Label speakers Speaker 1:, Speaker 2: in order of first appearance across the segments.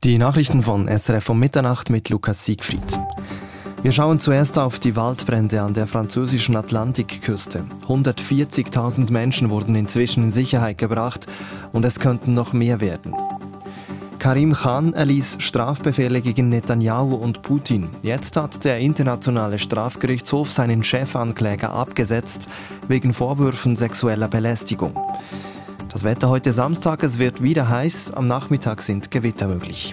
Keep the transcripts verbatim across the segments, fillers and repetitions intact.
Speaker 1: Die Nachrichten von S R F um Mitternacht mit Lukas Siegfried. Wir schauen zuerst auf die Waldbrände an der französischen Atlantikküste. hundertvierzigtausend Menschen wurden inzwischen in Sicherheit gebracht und es könnten noch mehr werden. Karim Khan erließ Strafbefehle gegen Netanyahu und Putin. Jetzt hat der Internationale Strafgerichtshof seinen Chefankläger abgesetzt wegen Vorwürfen sexueller Belästigung. Das Wetter heute Samstag, es wird wieder heiß, am Nachmittag sind Gewitter möglich.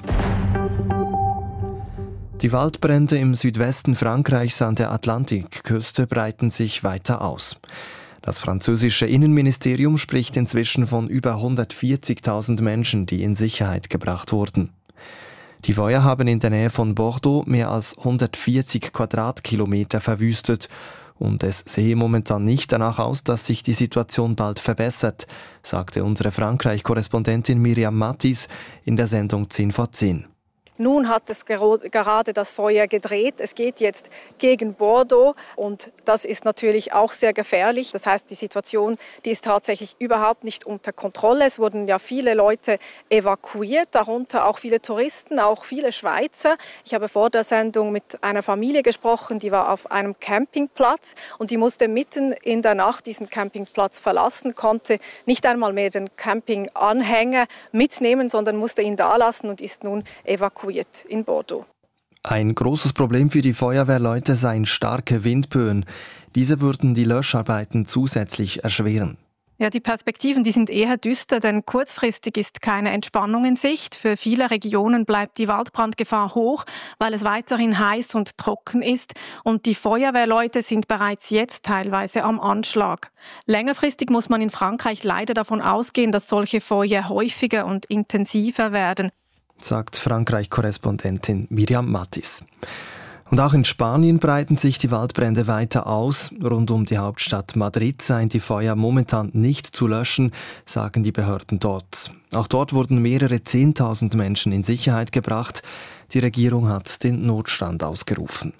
Speaker 1: Die Waldbrände im Südwesten Frankreichs an der Atlantikküste breiten sich weiter aus. Das französische Innenministerium spricht inzwischen von über hundertvierzigtausend Menschen, die in Sicherheit gebracht wurden. Die Feuer haben in der Nähe von Bordeaux mehr als hundertvierzig Quadratkilometer verwüstet. Und es sehe momentan nicht danach aus, dass sich die Situation bald verbessert, sagte unsere Frankreich-Korrespondentin Miriam Mattis in der Sendung zehn vor zehn.
Speaker 2: Nun hat es gerade das Feuer gedreht. Es geht jetzt gegen Bordeaux und das ist natürlich auch sehr gefährlich. Das heißt, die Situation, die ist tatsächlich überhaupt nicht unter Kontrolle. Es wurden ja viele Leute evakuiert, darunter auch viele Touristen, auch viele Schweizer. Ich habe vor der Sendung mit einer Familie gesprochen, die war auf einem Campingplatz und die musste mitten in der Nacht diesen Campingplatz verlassen, konnte nicht einmal mehr den Campinganhänger mitnehmen, sondern musste ihn da lassen und ist nun evakuiert in Bordeaux.
Speaker 1: Ein großes Problem für die Feuerwehrleute seien starke Windböen. Diese würden die Löscharbeiten zusätzlich erschweren.
Speaker 3: Ja, die Perspektiven, die sind eher düster, denn kurzfristig ist keine Entspannung in Sicht. Für viele Regionen bleibt die Waldbrandgefahr hoch, weil es weiterhin heiß und trocken ist. Und die Feuerwehrleute sind bereits jetzt teilweise am Anschlag. Längerfristig muss man in Frankreich leider davon ausgehen, dass solche Feuer häufiger und intensiver werden,
Speaker 1: sagt Frankreich-Korrespondentin Miriam Mattis. Und auch in Spanien breiten sich die Waldbrände weiter aus. Rund um die Hauptstadt Madrid seien die Feuer momentan nicht zu löschen, sagen die Behörden dort. Auch dort wurden mehrere Zehntausend Menschen in Sicherheit gebracht. Die Regierung hat den Notstand ausgerufen.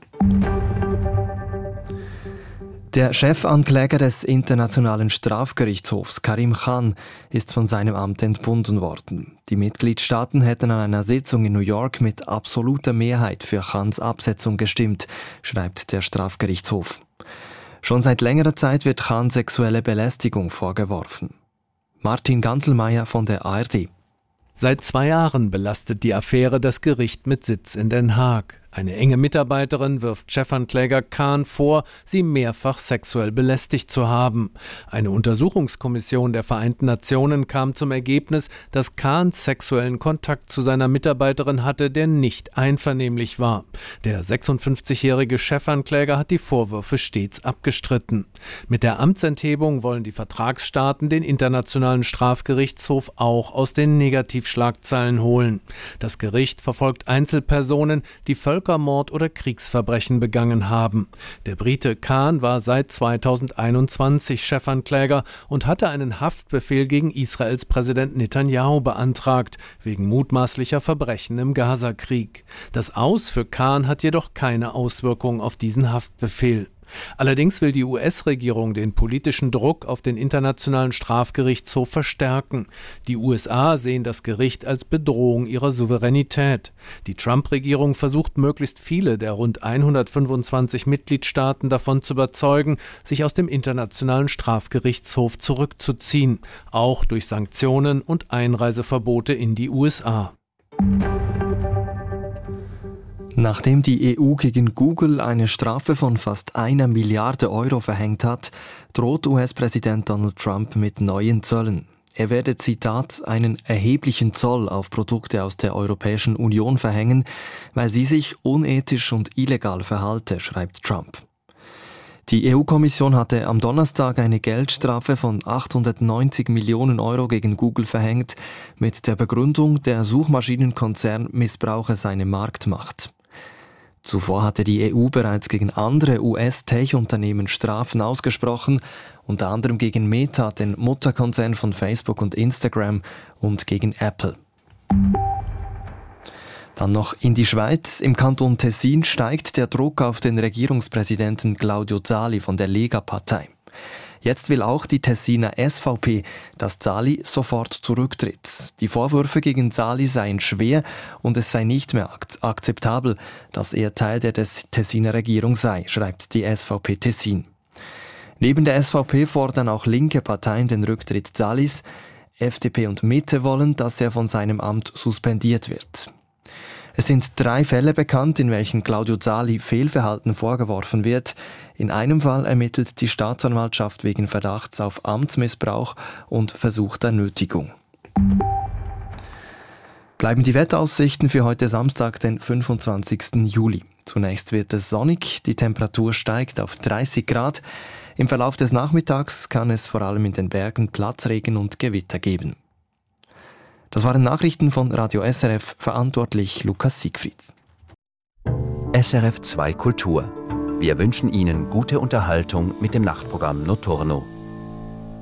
Speaker 1: Der Chefankläger des Internationalen Strafgerichtshofs, Karim Khan, ist von seinem Amt entbunden worden. Die Mitgliedstaaten hätten an einer Sitzung in New York mit absoluter Mehrheit für Khans Absetzung gestimmt, schreibt der Strafgerichtshof. Schon seit längerer Zeit wird Khan sexuelle Belästigung vorgeworfen. Martin Ganselmeier von der A R D.
Speaker 4: Seit zwei Jahren belastet die Affäre das Gericht mit Sitz in Den Haag. Eine enge Mitarbeiterin wirft Chefankläger Khan vor, sie mehrfach sexuell belästigt zu haben. Eine Untersuchungskommission der Vereinten Nationen kam zum Ergebnis, dass Khan sexuellen Kontakt zu seiner Mitarbeiterin hatte, der nicht einvernehmlich war. Der sechsundfünfzigjährige Chefankläger hat die Vorwürfe stets abgestritten. Mit der Amtsenthebung wollen die Vertragsstaaten den Internationalen Strafgerichtshof auch aus den Negativschlagzeilen holen. Das Gericht verfolgt Einzelpersonen, die Völkermord oder Kriegsverbrechen begangen haben. Der Brite Khan war seit zweitausendeinundzwanzig Chefankläger und hatte einen Haftbefehl gegen Israels Präsident Netanyahu beantragt, wegen mutmaßlicher Verbrechen im Gazakrieg. Das Aus für Khan hat jedoch keine Auswirkung auf diesen Haftbefehl. Allerdings will die U S-Regierung den politischen Druck auf den Internationalen Strafgerichtshof verstärken. Die U S A sehen das Gericht als Bedrohung ihrer Souveränität. Die Trump-Regierung versucht, möglichst viele der rund hundertfünfundzwanzig Mitgliedstaaten davon zu überzeugen, sich aus dem Internationalen Strafgerichtshof zurückzuziehen, auch durch Sanktionen und Einreiseverbote in die U S A.
Speaker 1: Nachdem die E U gegen Google eine Strafe von fast einer Milliarde Euro verhängt hat, droht U S-Präsident Donald Trump mit neuen Zöllen. Er werde, Zitat, einen erheblichen Zoll auf Produkte aus der Europäischen Union verhängen, weil sie sich unethisch und illegal verhalte, schreibt Trump. Die E U-Kommission hatte am Donnerstag eine Geldstrafe von achthundertneunzig Millionen Euro gegen Google verhängt, mit der Begründung, der Suchmaschinenkonzern missbrauche seine Marktmacht. Zuvor hatte die E U bereits gegen andere U S-Tech-Unternehmen Strafen ausgesprochen, unter anderem gegen Meta, den Mutterkonzern von Facebook und Instagram, und gegen Apple. Dann noch in die Schweiz. Im Kanton Tessin steigt der Druck auf den Regierungspräsidenten Claudio Zali von der Lega-Partei. Jetzt will auch die Tessiner S V P, dass Zali sofort zurücktritt. Die Vorwürfe gegen Zali seien schwer und es sei nicht mehr ak- akzeptabel, dass er Teil der Des- Tessiner Regierung sei, schreibt die S V P Tessin. Neben der S V P fordern auch linke Parteien den Rücktritt Zalis. F D P und Mitte wollen, dass er von seinem Amt suspendiert wird. Es sind drei Fälle bekannt, in welchen Claudio Zali Fehlverhalten vorgeworfen wird. In einem Fall ermittelt die Staatsanwaltschaft wegen Verdachts auf Amtsmissbrauch und versuchter Nötigung. Bleiben die Wetteraussichten für heute Samstag, den fünfundzwanzigsten Juli. Zunächst wird es sonnig, die Temperatur steigt auf dreißig Grad. Im Verlauf des Nachmittags kann es vor allem in den Bergen Platzregen und Gewitter geben. Das waren Nachrichten von Radio S R F, verantwortlich Lukas Siegfried.
Speaker 5: S R F zwei Kultur. Wir wünschen Ihnen gute Unterhaltung mit dem Nachtprogramm Notturno.